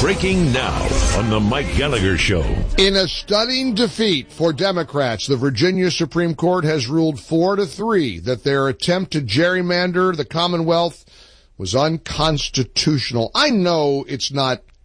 Breaking now on the Mike Gallagher Show. In a stunning defeat for Democrats, the Virginia Supreme Court has ruled 4-3 that their attempt to gerrymander the Commonwealth was unconstitutional. I know it's not